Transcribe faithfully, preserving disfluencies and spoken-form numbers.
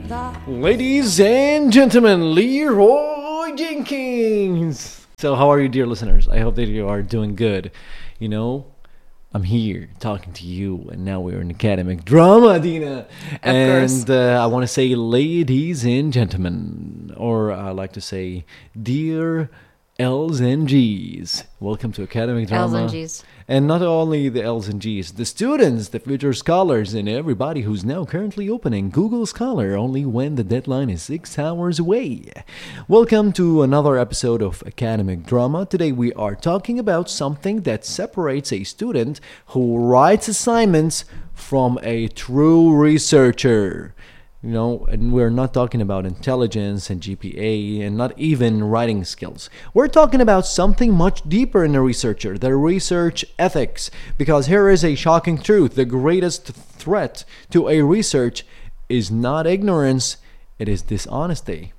Ladies and gentlemen, Leroy Jenkins. So how are you, dear listeners? I hope that you are doing good. You know, I'm here talking to you, and now we're in academic drama, Dina. Of and course. uh, I want to say ladies and gentlemen, or I like to say dear L's and G's. Welcome to academic drama. L's and G's. And not only the L's and G's, the students, the future scholars, and everybody who's now currently opening Google Scholar only when the deadline is six hours away. Welcome to another episode of Academic Drama. Today we are talking about something that separates a student who writes assignments from a true researcher. You know, and we're not talking about intelligence and G P A and not even writing skills. We're talking about something much deeper in a researcher, the research ethics. Because here is a shocking truth. The greatest threat to a research is not ignorance, it is dishonesty.